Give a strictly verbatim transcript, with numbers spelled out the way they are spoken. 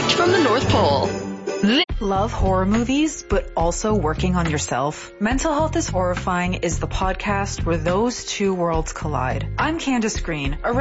Direct from the North Pole. Love horror movies, but also working on yourself? Mental Health is Horrifying is the podcast where those two worlds collide. I'm Candace Green, a